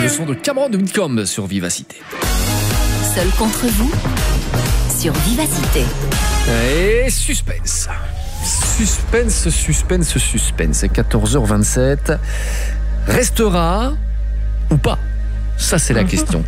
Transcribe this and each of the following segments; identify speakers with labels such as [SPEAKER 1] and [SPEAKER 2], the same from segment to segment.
[SPEAKER 1] son de Cameron Whitcomb sur Vivacité.
[SPEAKER 2] Seul contre vous sur Vivacité.
[SPEAKER 1] Et suspense. Suspense. 14h27. Restera ou pas? Ça, c'est la question.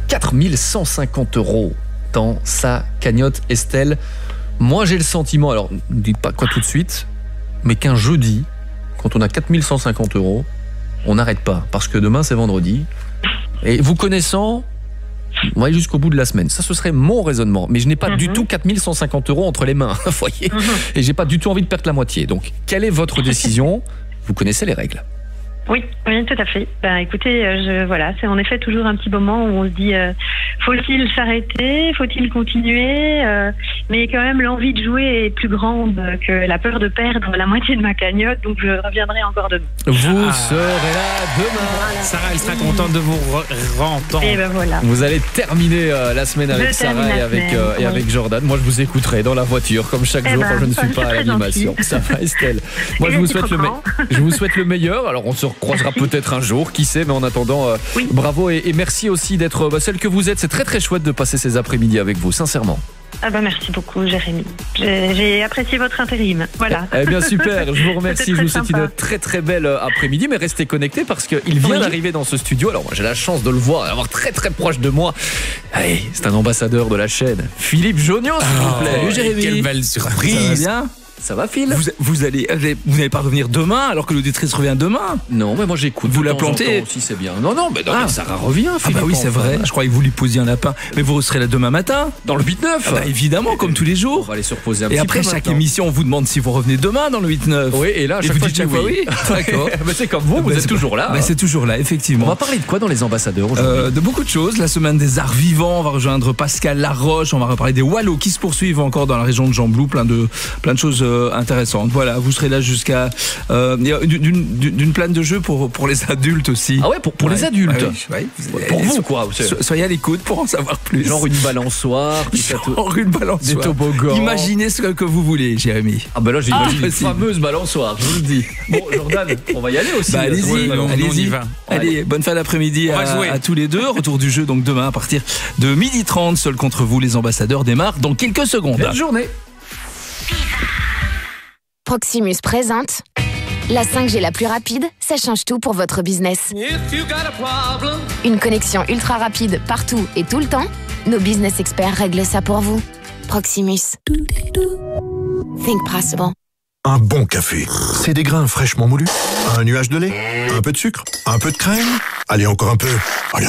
[SPEAKER 1] 4150 € dans sa cagnotte, Estelle. Moi, j'ai le sentiment, alors, ne dites pas quoi tout de suite, mais qu'un jeudi, quand on a 4150 €, on n'arrête pas. Parce que demain, c'est vendredi. Et vous connaissant, on va aller jusqu'au bout de la semaine. Ça, ce serait mon raisonnement. Mais je n'ai pas du tout 4150 € entre les mains, vous voyez. Et j'ai pas du tout envie de perdre la moitié. Donc, quelle est votre décision? Vous connaissez les règles.
[SPEAKER 3] Oui, tout à fait. Écoutez, voilà, c'est en effet toujours un petit moment où on se dit, faut-il s'arrêter, faut-il continuer, mais quand même l'envie de jouer est plus grande que la peur de perdre la moitié de ma cagnotte, donc je reviendrai encore demain.
[SPEAKER 1] Vous serez là demain.
[SPEAKER 4] Voilà. Sarah, elle sera contente de vous entendre.
[SPEAKER 3] Et voilà.
[SPEAKER 1] Vous allez terminer la semaine avec Sarah et avec Jordan. Moi, je vous écouterai dans la voiture, comme chaque jour quand je ne suis pas à l'animation. Ça va, Estelle. Moi, je vous souhaite le meilleur. Alors, on se croisera peut-être un jour, qui sait, mais en attendant, bravo et merci aussi d'être celle que vous êtes. C'est très très chouette de passer ces après-midi avec vous, sincèrement.
[SPEAKER 3] Merci beaucoup, Jérémy. J'ai apprécié votre intérim. Voilà.
[SPEAKER 1] Eh bien, super. Je vous remercie. Je vous souhaite une très très belle après-midi, mais restez connectés parce qu'il vient d'arriver dans ce studio. Alors, moi, j'ai la chance de le voir, d'avoir très très proche de moi. Allez, c'est un ambassadeur de la chaîne. Philippe Jonion, s'il vous plaît.
[SPEAKER 4] Salut, Jérémy. Quelle belle surprise.
[SPEAKER 5] Ça va bien?
[SPEAKER 1] Ça va, Phil?
[SPEAKER 5] Vous n'allez pas revenir demain alors que l'auditrice revient demain?
[SPEAKER 1] Non, mais moi j'écoute.
[SPEAKER 5] Vous la plantez
[SPEAKER 1] aussi, c'est bien. Non, mais Sarah revient, Philippe.
[SPEAKER 5] Ah bah oui, c'est vrai. Je croyais que vous lui posiez un lapin. Mais vous serez là demain matin?
[SPEAKER 1] Dans le 8-9.
[SPEAKER 5] Évidemment, comme tous les jours.
[SPEAKER 1] On va aller se reposer un petit peu.
[SPEAKER 5] Et après, chaque émission, on vous demande si vous revenez demain dans le 8-9.
[SPEAKER 1] Oui, et là, chaque fois, oui. D'accord. Mais c'est comme vous êtes toujours là.
[SPEAKER 5] C'est toujours là, effectivement.
[SPEAKER 1] On va parler de quoi dans les ambassadeurs aujourd'hui?
[SPEAKER 5] De beaucoup de choses. La semaine des arts vivants, on va rejoindre Pascal Laroche. On va reparler des Wallos qui se poursuivent encore dans la région de Gembloux. Plein de choses intéressantes. Voilà, vous serez là jusqu'à d'une plane de jeux pour les adultes aussi.
[SPEAKER 1] Ah ouais, pour les adultes. Pour vous quoi.
[SPEAKER 5] Soyez à l'écoute pour en savoir plus.
[SPEAKER 1] Genre une balançoire,
[SPEAKER 5] une balançoire.
[SPEAKER 1] Des toboggans.
[SPEAKER 5] Imaginez ce que vous voulez, Jérémy.
[SPEAKER 1] Ah bah là j'imagine une fameuse balançoire, je vous le dis. Bon, Jordan, on va y aller aussi.
[SPEAKER 5] Allez-y.
[SPEAKER 4] On y va.
[SPEAKER 5] Allez, bonne fin d'après-midi à tous les deux. Retour du jeu donc demain à partir de 12h30. Seul contre vous, les ambassadeurs démarrent dans quelques secondes.
[SPEAKER 1] Belle journée.
[SPEAKER 2] Proximus présente la 5G la plus rapide, ça change tout pour votre business. Une connexion ultra rapide partout et tout le temps. Nos business experts règlent ça pour vous. Proximus. Think possible.
[SPEAKER 6] Un bon café, c'est des grains fraîchement moulus, un nuage de lait, un peu de sucre, un peu de crème. Allez, encore un peu. Allez,